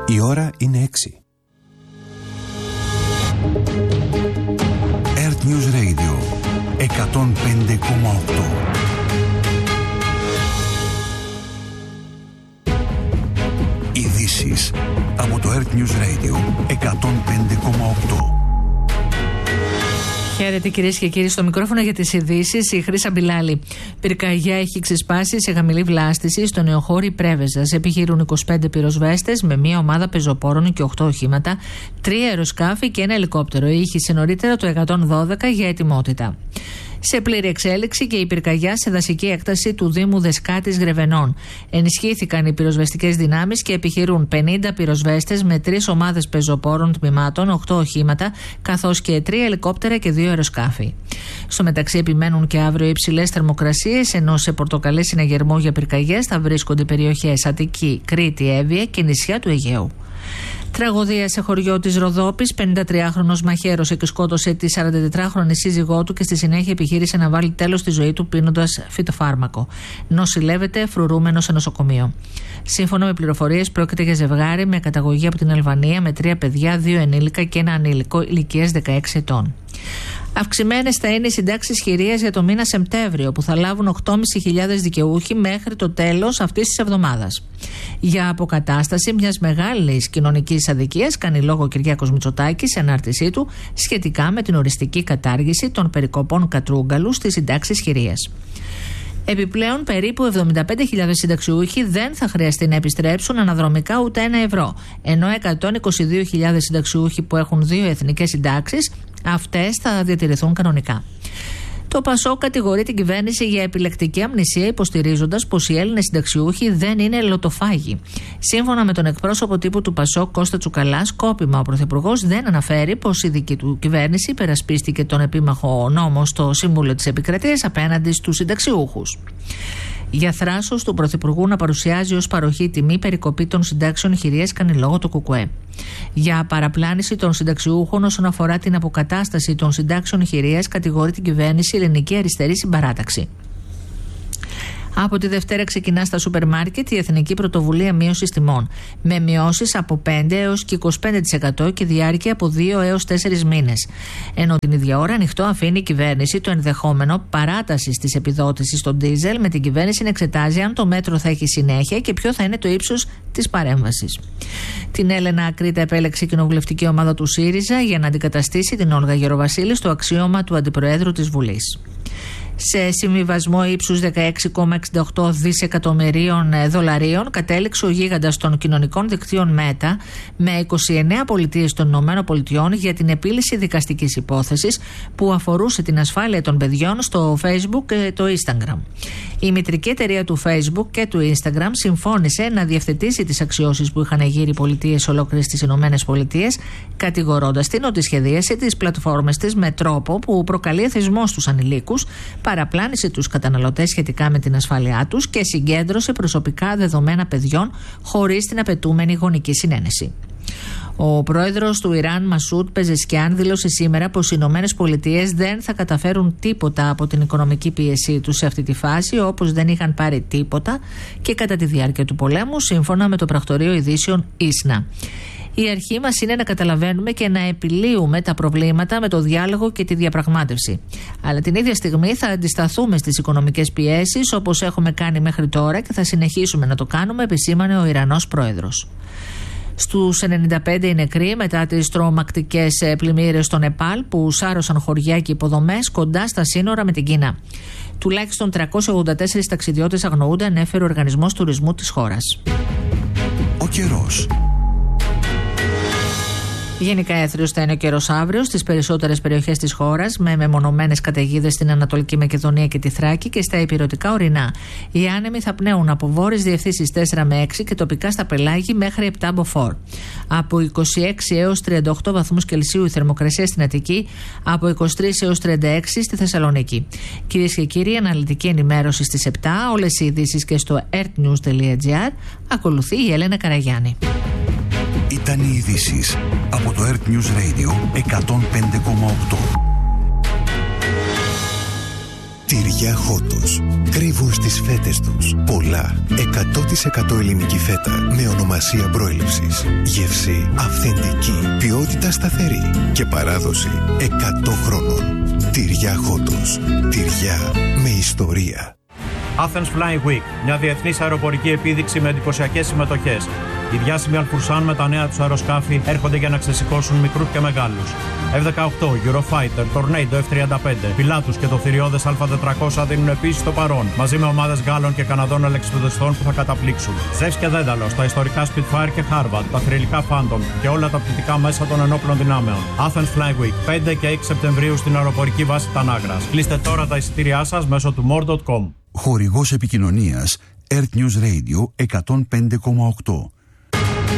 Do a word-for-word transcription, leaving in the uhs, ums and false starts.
Η ώρα είναι έξι. Earth News Radio εκατόν πέντε κόμμα οκτώ. Ειδήσεις από το Earth News Radio εκατόν πέντε κόμμα οκτώ. Χαίρετε κυρίες και κύριοι, στο μικρόφωνο για τις ειδήσεις η Χρύσα Μπιλάλη. Πυρκαγιά έχει ξεσπάσει σε χαμηλή βλάστηση στο νεοχώρι Πρέβεζας. Επιχειρούν είκοσι πέντε πυροσβέστες με μία ομάδα πεζοπόρων και οκτώ οχήματα, τρία αεροσκάφη και ένα ελικόπτερο. Ήχησε νωρίτερα το εκατόν δώδεκα για ετοιμότητα. Σε πλήρη εξέλιξη και η πυρκαγιά σε δασική έκταση του Δήμου Δεσκάτης Γρεβενών. Ενισχύθηκαν οι πυροσβεστικές δυνάμεις και επιχειρούν πενήντα πυροσβέστες με τρεις ομάδες πεζοπόρων τμήματων, οκτώ οχήματα, καθώς και τρία ελικόπτερα και δύο αεροσκάφη. Στο μεταξύ, επιμένουν και αύριο υψηλές θερμοκρασίες, ενώ σε πορτοκαλί συναγερμό για πυρκαγιές θα βρίσκονται περιοχές Αττική, Κρήτη, Εύβοια και νησιά του Αιγαίου. Τραγωδία σε χωριό της Ροδόπης. πενηντατριάχρονος μαχαίρωσε και σκότωσε τη σαραντατετράχρονη σύζυγό του και στη συνέχεια επιχείρησε να βάλει τέλος στη ζωή του πίνοντας φυτοφάρμακο. Νοσηλεύεται φρουρούμενο σε νοσοκομείο. Σύμφωνα με πληροφορίες, πρόκειται για ζευγάρι με καταγωγή από την Αλβανία με τρία παιδιά, δύο ενήλικα και ένα ανήλικο ηλικίας δεκαέξι ετών. Αυξημένες θα είναι οι συντάξεις χειρίας για το μήνα Σεπτέμβριο, που θα λάβουν οκτώ χιλιάδες πεντακόσιοι δικαιούχοι μέχρι το τέλος αυτής της εβδομάδας. Για αποκατάσταση μιας μεγάλης κοινωνικής αδικίας κάνει λόγο ο Κυριάκος Μητσοτάκης σε ανάρτησή του σχετικά με την οριστική κατάργηση των περικοπών κατρούγκαλου στις συντάξεις χειρίας. Επιπλέον, περίπου εβδομήντα πέντε χιλιάδες συνταξιούχοι δεν θα χρειαστεί να επιστρέψουν αναδρομικά ούτε ένα ευρώ, ενώ εκατόν είκοσι δύο χιλιάδες συνταξιούχοι που έχουν δύο εθνικές συντάξεις, αυτές θα διατηρηθούν κανονικά. Το ΠΑΣΟΚ κατηγορεί την κυβέρνηση για επιλεκτική αμνησία, υποστηρίζοντας πως οι Έλληνες συνταξιούχοι δεν είναι λοτοφάγοι. Σύμφωνα με τον εκπρόσωπο τύπου του ΠΑΣΟΚ, Κώστα Τσουκαλά, σκόπιμα ο Πρωθυπουργός δεν αναφέρει πως η δική του κυβέρνηση υπερασπίστηκε τον επίμαχο νόμο στο Συμβούλιο της Επικρατείας απέναντι στους συνταξιούχους. Για θράσος του Πρωθυπουργού να παρουσιάζει ως παροχή τιμή περικοπή των συντάξεων χειρίας κάνει λόγο το ΚΚΕ. Για παραπλάνηση των συνταξιούχων όσον αφορά την αποκατάσταση των συντάξεων χειρίας κατηγορεί την κυβέρνηση η Ελληνική Αριστερή Συμπαράταξη. Από τη Δευτέρα ξεκινά στα σούπερ μάρκετ η Εθνική Πρωτοβουλία Μείωσης Τιμών, με μειώσεις από πέντε έως και είκοσι πέντε τοις εκατό και διάρκεια από δύο έως τέσσερις μήνες. Ενώ την ίδια ώρα ανοιχτό αφήνει η κυβέρνηση το ενδεχόμενο παράτασης της επιδότησης στον ντίζελ, με την κυβέρνηση να εξετάζει αν το μέτρο θα έχει συνέχεια και ποιο θα είναι το ύψος της παρέμβασης. Την Έλενα Ακρίτα επέλεξε η κοινοβουλευτική ομάδα του ΣΥΡΙΖΑ για να αντικαταστήσει την Όλγα Γεροβασίλη στο αξίωμα του Αντιπροέδρου της Βουλής. Σε συμβιβασμό ύψους δεκαέξι κόμμα εξήντα οκτώ δισεκατομμυρίων δολαρίων κατέληξε ο γίγαντας των κοινωνικών δικτύων Meta με είκοσι εννέα πολιτείες των ΗΠΑ για την επίλυση δικαστικής υπόθεσης που αφορούσε την ασφάλεια των παιδιών στο Facebook και το Instagram. Η μητρική εταιρεία του Facebook και του Instagram συμφώνησε να διευθετήσει τις αξιώσεις που είχαν γύρει οι πολιτείες ολόκληρες στις ΗΠΑ, κατηγορώντας την ότι σχεδίασε τις πλατφόρμες της με τρόπο που προκαλεί εθισμό στους ανηλίκους, παραπλάνησε τους καταναλωτές σχετικά με την ασφάλειά τους και συγκέντρωσε προσωπικά δεδομένα παιδιών χωρίς την απαιτούμενη γονική συνένεση. Ο πρόεδρος του Ιράν, Μασούντ Πεζεσκιάν, δήλωσε σήμερα πως οι Ηνωμένες Πολιτείες δεν θα καταφέρουν τίποτα από την οικονομική πίεσή τους σε αυτή τη φάση, όπως δεν είχαν πάρει τίποτα και κατά τη διάρκεια του πολέμου, σύμφωνα με το πρακτορείο ειδήσεων Ίσνα. Η αρχή μας είναι να καταλαβαίνουμε και να επιλύουμε τα προβλήματα με το διάλογο και τη διαπραγμάτευση. Αλλά την ίδια στιγμή θα αντισταθούμε στις οικονομικές πιέσεις όπως έχουμε κάνει μέχρι τώρα και θα συνεχίσουμε να το κάνουμε, επισήμανε ο Ιρανός πρόεδρος. Στους ενενήντα πέντε οι νεκροί μετά τις τρομακτικές πλημμύρες στο Νεπάλ που σάρωσαν χωριά και υποδομές κοντά στα σύνορα με την Κίνα. Τουλάχιστον τριακόσιοι ογδόντα τέσσερις ταξιδιώτες αγνοούνται, ανέφερε ο Οργανισμός Τουρισμού της χώρας. Ο καιρός. Γενικά έθριος θα είναι ο καιρός αύριο στις περισσότερες περιοχές της χώρας, με μεμονωμένες καταιγίδες στην Ανατολική Μακεδονία και τη Θράκη και στα ηπειρωτικά ορεινά. Οι άνεμοι θα πνέουν από βόρειες διευθύνσεις τέσσερα με έξι και τοπικά στα πελάγη μέχρι επτά μποφόρ. Από είκοσι έξι έως τριάντα οκτώ βαθμούς Κελσίου η θερμοκρασία στην Αττική, από είκοσι τρεις έως τριάντα έξι στη Θεσσαλονίκη. Κυρίες και κύριοι, αναλυτική ενημέρωση στις επτά, όλες οι ειδήσεις και στο earthnews τελεία gr. Ακολουθεί η Έλενα Καραγιάννη. Ήταν οι ειδήσεις από το Earth News Radio εκατόν πέντε κόμμα οκτώ. Τυριά Χότος. Κρύβουν στις φέτες τους πολλά εκατό τοις εκατό ελληνική φέτα με ονομασία προέλευσης. Γεύση αυθεντική, ποιότητα σταθερή και παράδοση εκατό χρόνων. Τυριά Χότος. Τυριά με ιστορία. Athens Flying Week, μια διεθνής αεροπορική επίδειξη με εντυπωσιακές συμμετοχές. Οι διάσημοι Αλφουρσάν με τα νέα τους αεροσκάφη έρχονται για να ξεσηκώσουν μικρούς και μεγάλους. εφ δεκαοκτώ, Eurofighter, Tornado εφ τριάντα πέντε, Πιλάτους και το θηριώδες Α τετρακόσια δίνουν επίσης το παρόν, μαζί με ομάδες Γάλλων και Καναδών αλεξιπτοδιστών που θα καταπλήξουν. Ζεύς και Δένταλος, τα ιστορικά Spitfire και Harvard, τα θρυλικά Phantom και όλα τα πτυτικά μέσα των ενόπλων δυνάμεων. Athens Flying Week, πέντε και έξι Σεπτεμβρίου στην αεροπορική βάση Τανάγρας. Κλείστε τώρα τα εισιτήριά σας μέσω του more τελεία com. Χορηγός επικοινωνίας Earth News Radio εκατόν πέντε κόμμα οκτώ.